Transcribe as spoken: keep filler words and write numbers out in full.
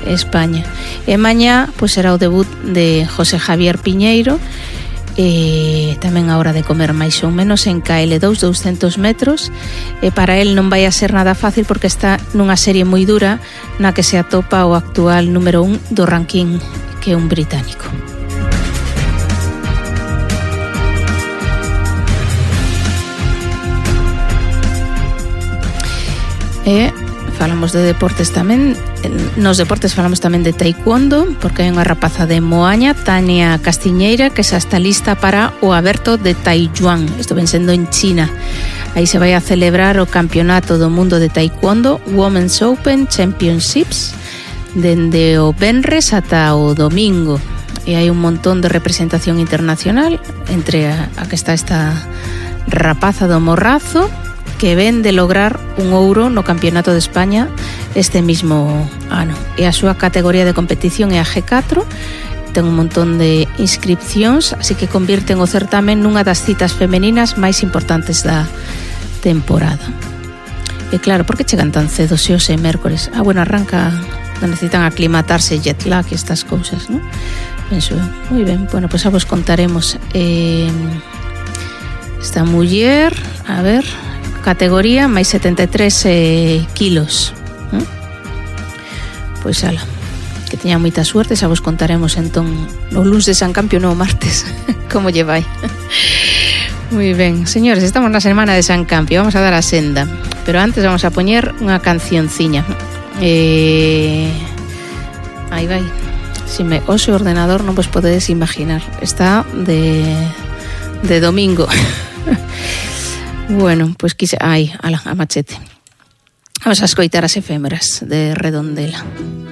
España. E mañá pois será o debut de José Javier Piñeiro, e tamén a hora de comer máis ou menos en K L dous, douscentos metros, e para el non vai a ser nada fácil porque está nunha serie moi dura na que se atopa o actual número un do ranking, que é un británico. E falamos de deportes tamén. Nos deportes falamos tamén de taekwondo, porque hai unha rapaza de Moaña, Tania Castiñeira, que xa está lista para o aberto de Taijuan. Isto ven sendo en China. Aí se vai a celebrar o Campeonato do Mundo de Taekwondo Women's Open Championships dende o venres ata o domingo. E hai un montón de representación internacional, entre a, a que está esta rapaza do Morrazo, que ven de lograr un ouro no Campeonato de España este mismo ano. E a súa categoría de competición é a G catro, ten un montón de inscripcións, así que convirten o certamen nunha das citas femeninas máis importantes da temporada. E claro, por que chegan tan cedo se hoxe é mércores? Ah, bueno, arranca, necesitan aclimatarse, jet lag e estas cousas, ¿no? Penso, moi ben, bueno, pois pues a vos contaremos. Eh, esta muller, a ver... categoría máis setenta e tres eh, kilos, ¿eh? Pois ala, que teña moita suerte. Xa vos contaremos entón o luns de San Campio, non o martes, como lle vai. Moi ben, señores, estamos na semana de San Campio, vamos a dar a senda, pero antes vamos a poñer unha cancionciña. eh... aí vai. Si me oxe o ordenador non vos podedes imaginar, está de de domingo. Bueno, pois quise... Ai, ala, a machete. Vamos a escoitar as efémeras de Redondela.